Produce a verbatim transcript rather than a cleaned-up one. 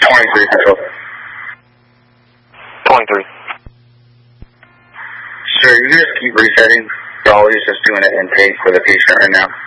twenty-three control. twenty-three. Sure, you just keep resetting. You're always just doing it intake for the patient right now.